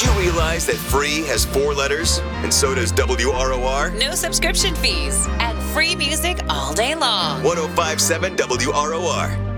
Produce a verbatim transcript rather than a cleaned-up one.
you realize that free has four letters? And so does W R O R? No subscription fees and free music all day long. one oh five point seven W R O R.